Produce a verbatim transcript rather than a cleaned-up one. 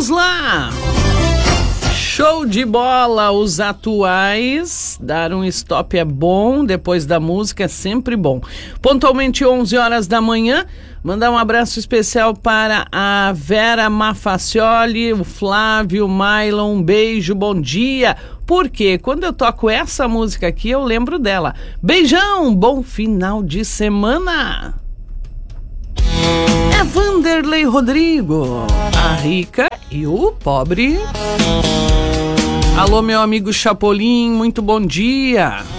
Vamos lá! Show de bola! Os atuais, dar um stop é bom, depois da música é sempre bom. Pontualmente onze horas da manhã, mandar um abraço especial para a Vera Mafacioli, o Flávio, o Mylon, um beijo, bom dia. Porque quando eu toco essa música aqui, eu lembro dela. Beijão, bom final de semana! É Vanderlei Rodrigo, a rica e o pobre. Alô, meu amigo Chapolin, muito bom dia.